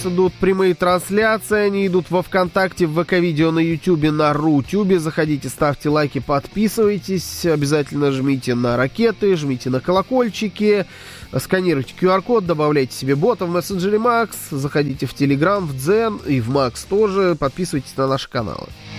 идут прямые трансляции, они идут во ВКонтакте, в ВК-видео, на Ютубе, на Рутюбе. Заходите, ставьте лайки, подписывайтесь. Обязательно жмите на ракеты, жмите на колокольчики. Сканируйте QR-код, добавляйте себе бота в мессенджере Макс. Заходите в Telegram, в Дзен и в Макс тоже. Подписывайтесь на наши каналы.